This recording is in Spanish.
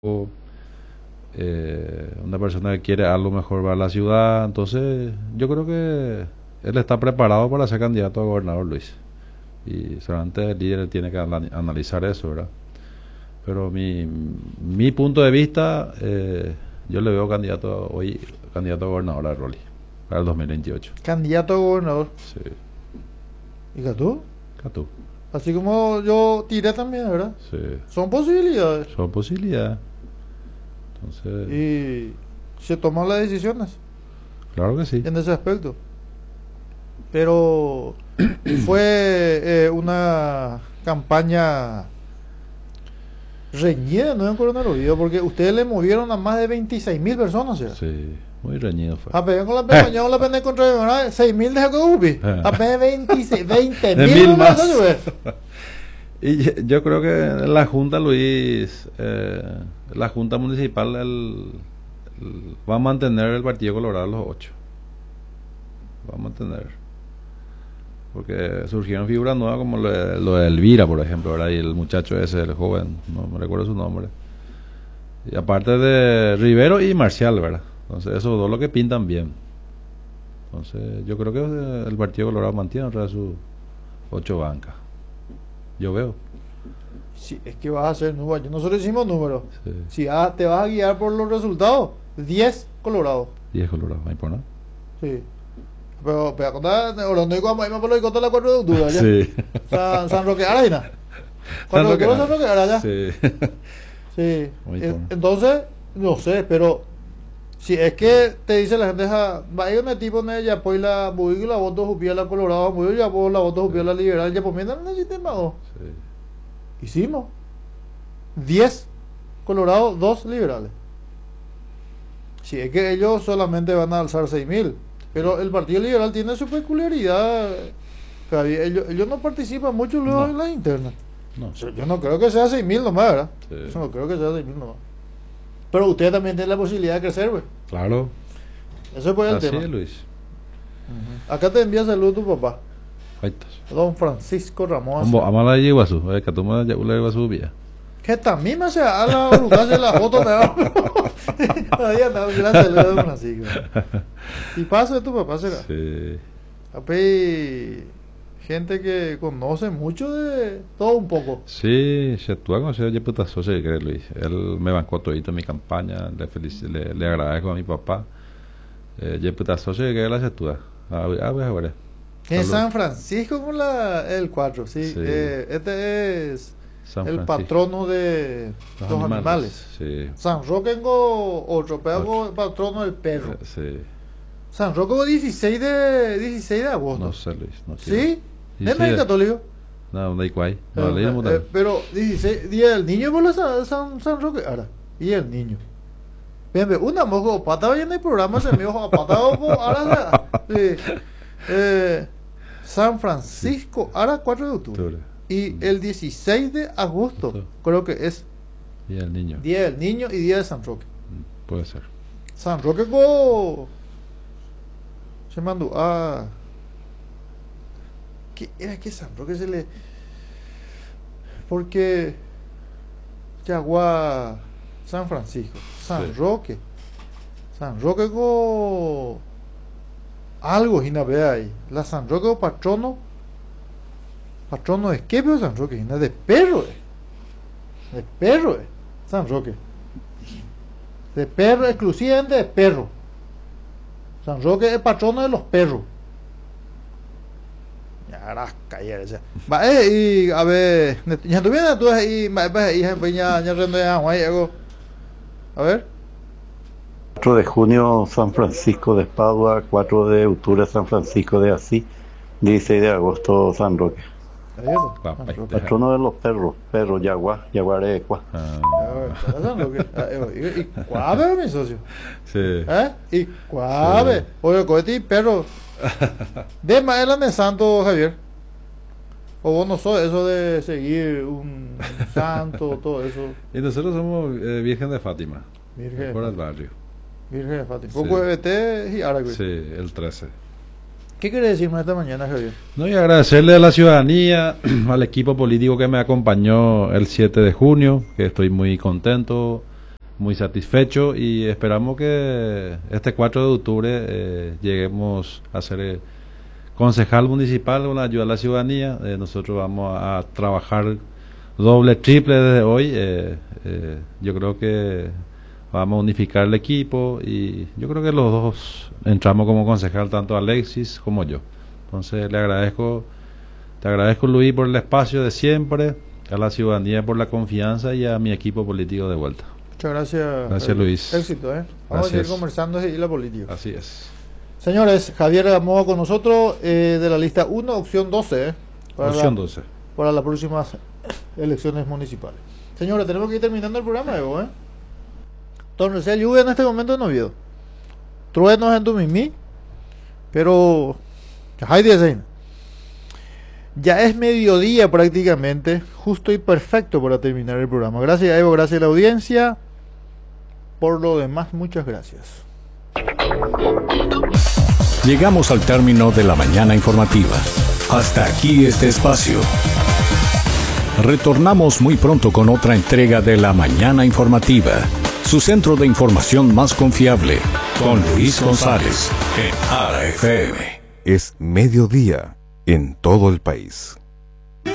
una persona que quiere algo mejor para la ciudad. Entonces, yo creo que él está preparado para ser candidato a gobernador, Luis. Y solamente el líder tiene que analizar eso, ¿verdad? Pero mi punto de vista, yo le veo candidato a gobernador a Rolly para el 2028. Candidato a gobernador. Sí, ¿Y Catú? Catú. Así como yo tiré también, ¿verdad? Sí, Son posibilidades. son posibilidades. Entonces, Y se toman las decisiones claro que sí. en ese aspecto. Pero fue una campaña reñida, ¿no? En coronavirus, porque ustedes le movieron a más de 26.000 personas, ¿sí? Sí, muy reñido fue. Apenas con la peña, con la pena contra 6.000 de Jacobi. Apenas 26, 20.000 mil más. güey. Y yo creo que la Junta, Luis, la Junta Municipal va a mantener el Partido Colorado los 8. Va a mantener. Porque surgieron figuras nuevas como lo de Elvira, por ejemplo, ¿verdad? Y el muchacho ese, el joven, no me recuerdo su nombre. Y aparte de Rivero y Marcial, ¿verdad? Entonces, esos dos lo que pintan bien. Entonces, yo creo que el Partido Colorado mantiene otra vez sus 8 bancas. Yo veo. Sí, es que vas a hacer números. Nosotros hicimos números. Sí. Si te vas a guiar por los resultados, 10 Colorado. 10 Colorado, ¿hay por nada? Sí. Pero contar, ahora no hay como ahí me lo contar la 4 de octubre, ¿ya? Sí. San Roque Araina. 4 de octubre San Roque Araina. Sí. Sí. Muy bueno. Entonces, no sé, pero si es que te dice la gente, va a ir un tipo de ya pues la voy la voto jupía la Colorado, voy ya pues la voto jupía la liberal, ya pues mira no sistema o. Sí. Hicimos 10 Colorado, 2 liberales. Si es que ellos solamente van a alzar 6.000, pero el Partido Liberal tiene su peculiaridad, Javi. Ellos no participan mucho luego en las internas. No. O sea, yo no creo que sea 6.000 nomás, ¿verdad? Sí. Yo no creo que sea 6.000 nomás. Pero usted también tiene la posibilidad de crecer, güey. Claro. Eso fue el Así tema. es, Luis. Acá te envía saludos tu papá, Ahí estás. don Francisco Ramón. Amala de Iguazú, que tú me de Iguazú vía. Que también me hace a la oruga la foto de ahí anda, un gran saludo, don Francisco. Y paso de tu papá será. Sí. Hay gente que conoce mucho de todo un poco. Sí, se actúa con ese puta socio que cree Luis. Él me bancó todito en mi campaña, le agradezco a mi papá. Puta socio que él se actúa. Pues ahora. En San Francisco con el 4, sí. Sí. Este es San el Francisco. patrono de los animales. Sí. San Roque tengo otro, pero el patrono del perro. Sí. San Roque fue 16 de agosto. No sé, Luis. No ¿Sí? Sí, ¿Es medio católico? No, no hay cual. No, leímos también. Pero 16, Día del Niño por la San Roque. Ahora, y el niño. Bien, una mojo pata en el programa se me ojo pata ahora. Sí. San Francisco, ahora 4 de octubre. Y el 16 de agosto, creo que es Día del Niño. Día del Niño y Día de San Roque. Puede ser. San Roque se mandó a... ¿Qué era que San Roque se le...? Porque Yagua San Francisco, San Sí. Roque con algo Gina ve ahí. La San Roque o patrono es que veo San Roque Gina de perro San Roque de perro, exclusivamente de perro. San Roque es patrono de los perros. Ya callar esa. Va y a ver, ya tuviera tú ahí, ya rende algo. A ver. 4 de junio San Francisco de Padua, 4 de octubre San Francisco de Asís, 16 de agosto San Roque. Eso. Va, San ahí Roque. está. Patrono de los perros, yaguarecua. San Roque. Y cuave mi socio. Sí. Y cuave. Sí. Oye, cohete y perro. De maela de santo, Javier. O vos no sos eso de seguir un santo, todo eso. Y nosotros somos Virgen de Fátima. Virgen. Por el barrio. Virgen de Fátima. Sí. Poco de BT y árabe. Sí, el 13. ¿Qué quiere decirme esta mañana, Javier? No, y agradecerle a la ciudadanía, al equipo político que me acompañó el 7 de junio, que estoy muy contento. muy satisfecho y esperamos que este 4 de octubre lleguemos a ser concejal municipal con la ayuda de la ciudadanía. Nosotros vamos a trabajar doble, triple desde hoy. Yo creo que vamos a unificar el equipo y yo creo que los dos entramos como concejal, tanto Alexis como yo. Entonces te agradezco Luis por el espacio de siempre, a la ciudadanía por la confianza y a mi equipo político de vuelta. Muchas gracias. Gracias, Luis. Éxito, Vamos Gracias. a seguir conversando y la política. Así es. Señores, Javier Gamboa con nosotros, de la lista 1, opción 12, Opción 12. para las próximas elecciones municipales. Señores, tenemos que ir terminando el programa, Evo, Entonces, hay lluvia en este momento en Oviedo. Truenos en Tumimí, pero ya es mediodía prácticamente, justo y perfecto para terminar el programa. Gracias, Evo, gracias a la audiencia. Por lo demás, muchas gracias. Llegamos al término de la mañana informativa. Hasta aquí este espacio. Retornamos muy pronto con otra entrega de la mañana informativa, su centro de información más confiable, con Luis González en ARA FM. Es mediodía en todo el país.